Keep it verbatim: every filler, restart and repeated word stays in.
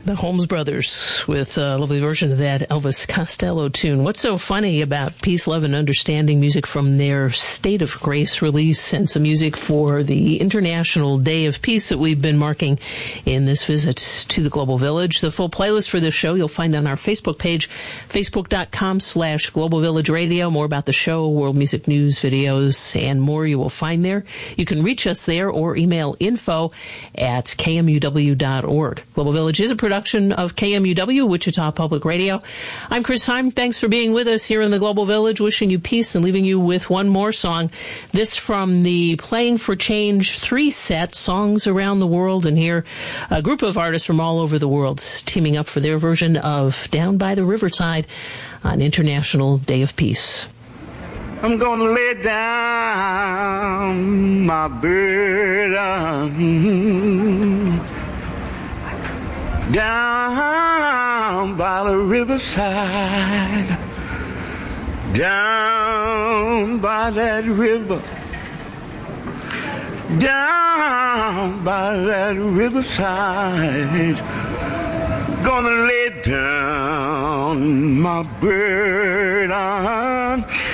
The Holmes Brothers with a lovely version of that Elvis Costello tune. What's so funny about Peace, Love, and Understanding, music from their State of Grace release and some music for the International Day of Peace that we've been marking in this visit to the Global Village. The full playlist for this show you'll find on our Facebook page, facebook.com slash Global Village Radio. More about the show, world music news, videos, and more you will find there. You can reach us there or email info at k m u w dot org. Global Village is a production of K M U W, Wichita Public Radio. I'm Chris Heim. Thanks for being with us here in the Global Village, wishing you peace and leaving you with one more song. This from the Playing for Change three set, Songs Around the World, and here a group of artists from all over the world teaming up for their version of Down by the Riverside on International Day of Peace. I'm gonna lay down my burden down by the riverside, down by that river, down by that riverside. Gonna lay down my burden